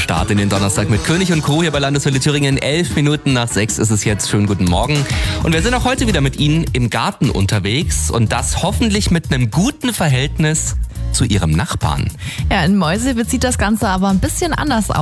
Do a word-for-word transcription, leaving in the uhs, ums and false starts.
Start in den Donnerstag mit König und Co. hier bei Landeswelle Thüringen. Elf Minuten nach sechs ist es jetzt. Schönen guten Morgen. Und wir sind auch heute wieder mit Ihnen im Garten unterwegs und das hoffentlich mit einem guten Verhältnis zu Ihrem Nachbarn. Ja, in Mäusewitz sieht das Ganze aber ein bisschen anders aus.